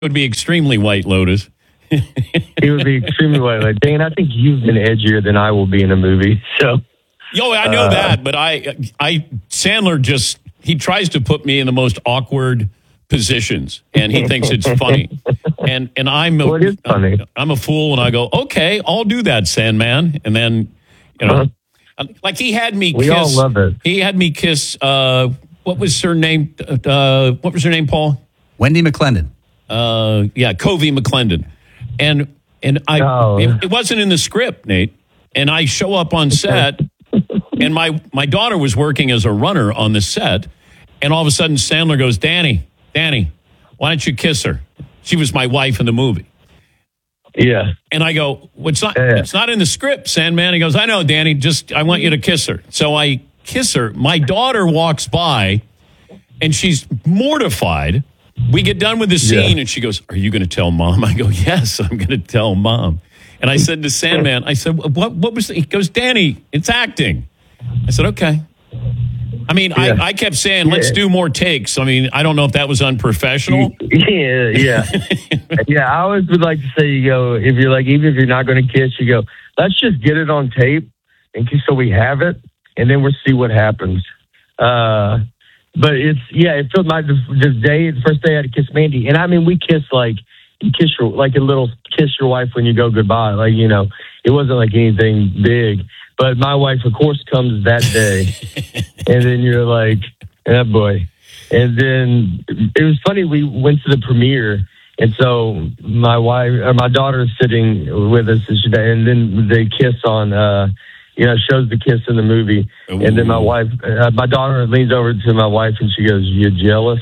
would be extremely White Lotus. He would be extremely white. Like, Dane, I think you've been edgier than I will be in a movie. So, Yo, I know that, but Sandler he tries to put me in the most awkward positions, and he thinks it's funny. And I'm it is funny. I'm a fool, and I go, okay, I'll do that, Sandman. And then, like he had me kiss. We all love it. He had me kiss. What was her name? What was her name, Paul? Wendy McClendon. Covey McClendon. And it wasn't in the script, Nate. And I show up on set, and my daughter was working as a runner on the set, and all of a sudden Sandler goes, Danny, why don't you kiss her? She was my wife in the movie. Yeah. And I go, it's not in the script, Sandman. He goes, I know, Danny, I want you to kiss her. So I kiss her. My daughter walks by, and she's mortified. We get done with the scene, and she goes, are you going to tell Mom? I go, yes, I'm going to tell Mom. And I said to Sandman, what was it? He goes, Danny, it's acting. I said, okay. I mean, I kept saying, let's do more takes. I mean, I don't know if that was unprofessional. Yeah. I always would like to say, you go, if you're like, even if you're not going to kiss, you go, let's just get it on tape so we have it, and then we'll see what happens. But it felt like the first day I had to kiss Mandy. And I mean, we kissed you kiss a little kiss your wife when you go goodbye. Like, it wasn't like anything big. But my wife, of course, comes that day. And then you're like, oh boy. And then it was funny. We went to the premiere. And so my daughter is sitting with us, and then they kiss on, shows the kiss in the movie. Ooh. And then my daughter leans over to my wife and she goes, you jealous?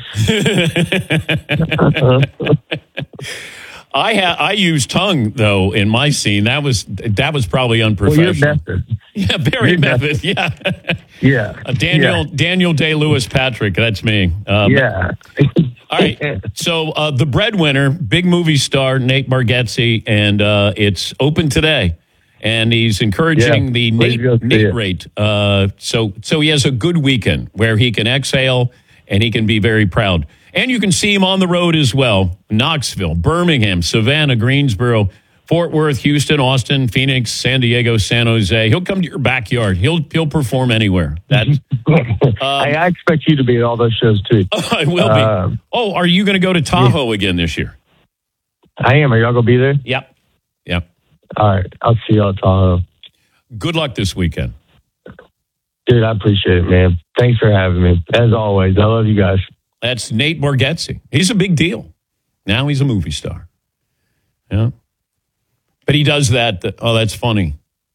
I used tongue though in my scene. That was probably unprofessional. Well, you're method. Yeah, very method. Yeah. Yeah. Daniel Day-Lewis Patrick. That's me. All right. So the breadwinner, big movie star Nate Bargatze, and it's open today. And he's encouraging the Nate rate. So he has a good weekend where he can exhale and he can be very proud. And you can see him on the road as well. Knoxville, Birmingham, Savannah, Greensboro, Fort Worth, Houston, Austin, Phoenix, San Diego, San Jose. He'll come to your backyard. He'll perform anywhere. I expect you to be at all those shows too. I will be. Are you going to go to Tahoe again this year? I am. Are y'all going to be there? Yep. All right. I'll see y'all at Tahoe. Good luck this weekend. Dude, I appreciate it, man. Thanks for having me. As always, I love you guys. That's Nate Bargatze. He's a big deal. Now he's a movie star. Yeah. But he does that. That's funny.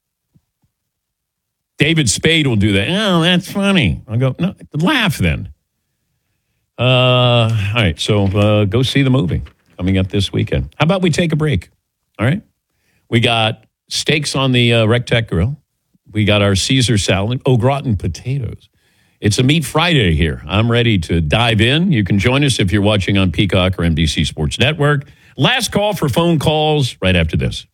David Spade will do that. Oh, that's funny. I'll go, no, laugh then. All right. So go see the movie coming up this weekend. How about we take a break? All right. We got steaks on the Rectech Grill. We got our Caesar salad, au gratin potatoes. It's a Meat Friday here. I'm ready to dive in. You can join us if you're watching on Peacock or NBC Sports Network. Last call for phone calls right after this.